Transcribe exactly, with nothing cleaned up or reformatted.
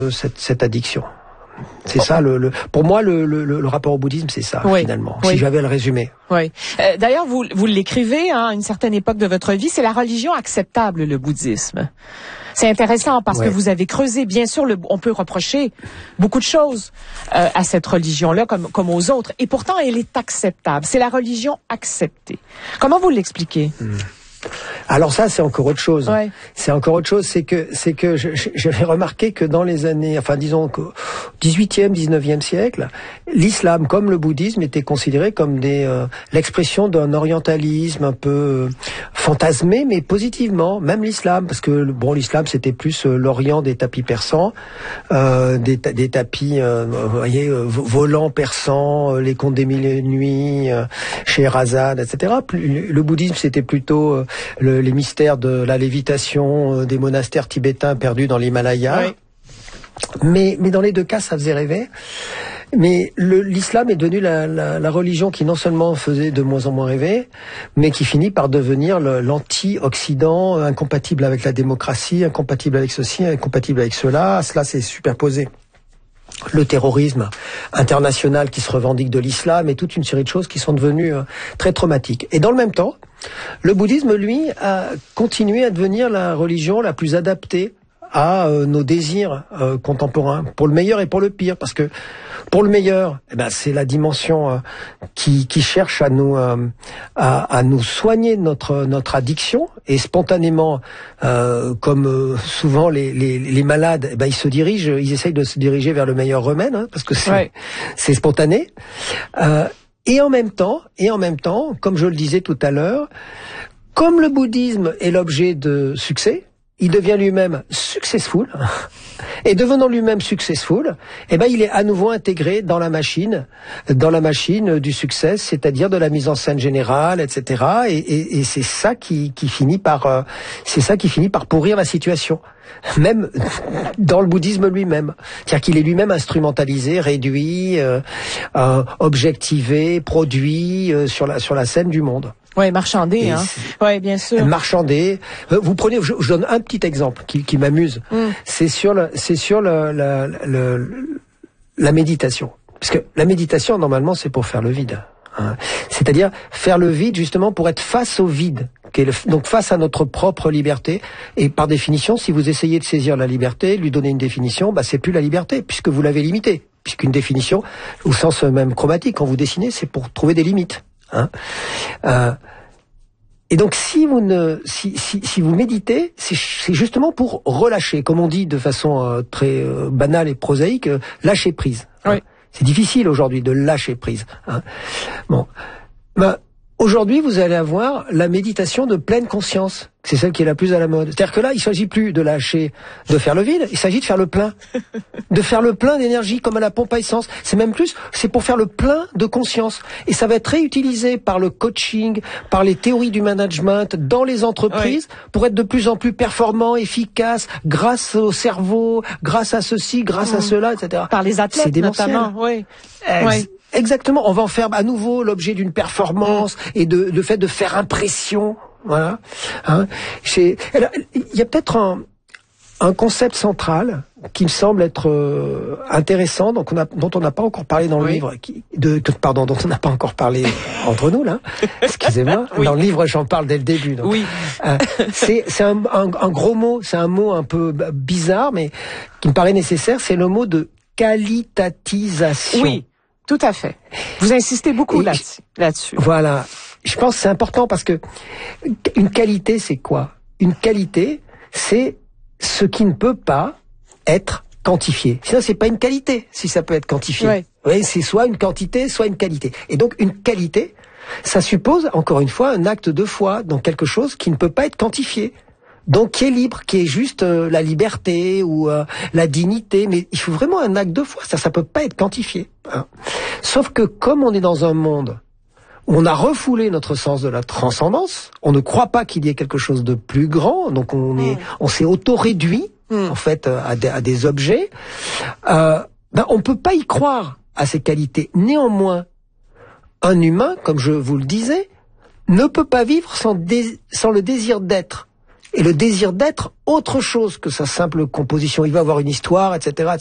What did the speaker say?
cette, cette addiction. C'est ça, le, le, pour moi, le, le, le rapport au bouddhisme, c'est ça, oui, finalement, oui. si j'avais à le résumer. Oui. Euh, d'ailleurs, vous, vous l'écrivez hein, à une certaine époque de votre vie, c'est la religion acceptable, le bouddhisme. C'est intéressant parce ouais. que vous avez creusé, bien sûr, le, on peut reprocher beaucoup de choses euh, à cette religion-là, comme, comme aux autres, et pourtant, elle est acceptable. C'est la religion acceptée. Comment vous l'expliquez? Mmh. Alors ça, c'est encore autre chose. Ouais. C'est encore autre chose, c'est que c'est que j'avais remarqué que dans les années, enfin disons qu'au dix-huitième, dix-neuvième siècle, l'islam comme le bouddhisme était considéré comme des euh, l'expression d'un orientalisme un peu euh, fantasmé, mais positivement. Même l'islam, parce que bon, l'islam c'était plus euh, l'Orient des tapis persans, euh, des, des tapis, euh, vous voyez, euh, volants persans, euh, les contes des mille et une nuits, euh, Scheherazade, et cetera. Le bouddhisme c'était plutôt euh, Le, les mystères de la lévitation euh, des monastères tibétains perdus dans l'Himalaya. Oui. Mais, mais dans les deux cas, ça faisait rêver. Mais le, l'islam est devenu la, la, la religion qui non seulement faisait de moins en moins rêver, mais qui finit par devenir le, l'anti-Occident, incompatible avec la démocratie, incompatible avec ceci, incompatible avec cela. À cela, c'est superposé le terrorisme international qui se revendique de l'islam et toute une série de choses qui sont devenues euh, très traumatiques. Et dans le même temps, le bouddhisme, lui, a continué à devenir la religion la plus adaptée à euh, nos désirs euh, contemporains, pour le meilleur et pour le pire, parce que pour le meilleur, eh ben c'est la dimension euh, qui, qui cherche à nous euh, à, à nous soigner notre notre addiction et spontanément, euh, comme euh, souvent les, les les malades, eh ben ils se dirigent, ils essayent de se diriger vers le meilleur remède, hein, parce que c'est ouais. c'est spontané. Euh, et en même temps, et en même temps, comme je le disais tout à l'heure, comme le bouddhisme est l'objet de succès, il devient lui-même successful, et devenant lui-même successful, eh ben il est à nouveau intégré dans la machine, dans la machine du succès, c'est-à-dire de la mise en scène générale, et cetera. Et, et, et c'est ça qui, qui finit par, euh, c'est ça qui finit par pourrir la situation, même dans le bouddhisme lui-même, c'est-à-dire qu'il est lui-même instrumentalisé, réduit, euh, euh, objectivé, produit euh, sur la sur la scène du monde. Ouais, marchandé, hein. Ouais, bien sûr. Marchandé. Vous prenez, je, je donne un petit exemple qui, qui m'amuse. Mm. C'est sur le, c'est sur le, le, le, la méditation. Parce que la méditation, normalement, c'est pour faire le vide. Hein. C'est-à-dire faire le vide, justement, pour être face au vide. Donc face à notre propre liberté. Et par définition, si vous essayez de saisir la liberté, lui donner une définition, bah c'est plus la liberté, puisque vous l'avez limitée. Puisqu'une définition, au sens même chromatique, quand vous dessinez, c'est pour trouver des limites. Hein euh, et donc si vous ne si si, si vous méditez, c'est, c'est justement pour relâcher, comme on dit de façon euh, très euh, banale et prosaïque, euh, lâcher prise. Hein. Oui. C'est difficile aujourd'hui de lâcher prise. Hein. Bon, ben aujourd'hui vous allez avoir la méditation de pleine conscience. C'est celle qui est la plus à la mode. C'est-à-dire que là, il s'agit plus de lâcher, de faire le vide, il s'agit de faire le plein. De faire le plein d'énergie comme à la pompe à essence. C'est même plus, c'est pour faire le plein de conscience. Et ça va être réutilisé par le coaching, par les théories du management, dans les entreprises, oui. pour être de plus en plus performant, efficace, grâce au cerveau, grâce à ceci, grâce mmh. à cela, et cetera. Par les athlètes, notamment, oui. Ex- oui. Exactement. On va en faire à nouveau l'objet d'une performance mmh. et de, de fait de faire impression. Voilà. Hein. Il y a peut-être un, un concept central qui me semble être euh, intéressant, donc on a, dont on n'a pas encore parlé dans le oui. livre, qui, de, pardon, dont on n'a pas encore parlé entre nous là. Excusez-moi. Oui. Dans le livre, j'en parle dès le début. Donc. Oui. Euh, c'est c'est un, un, un gros mot, c'est un mot un peu bizarre, mais qui me paraît nécessaire. C'est le mot de qualitatisation. Oui, tout à fait. Vous insistez beaucoup là-dessus. là-dessus. Voilà. Je pense que c'est important parce que une qualité, c'est quoi? Une qualité, c'est ce qui ne peut pas être quantifié. Sinon, c'est pas une qualité, si ça peut être quantifié. Ouais. Oui, c'est soit une quantité, soit une qualité. Et donc, une qualité, ça suppose, encore une fois, un acte de foi dans quelque chose qui ne peut pas être quantifié. Donc, qui est libre, qui est juste euh, la liberté ou euh, la dignité. Mais il faut vraiment un acte de foi. Ça, ça peut pas être quantifié. Hein. Sauf que comme on est dans un monde on a refoulé notre sens de la transcendance. On ne croit pas qu'il y ait quelque chose de plus grand. Donc on est, on s'est auto-réduit mmh. en fait à des, à des objets. Euh, ben on peut pas y croire à ces qualités. Néanmoins, un humain, comme je vous le disais, ne peut pas vivre sans, dé, sans le désir d'être. et le désir d'être autre chose que sa simple composition. Il va avoir une histoire, et cetera,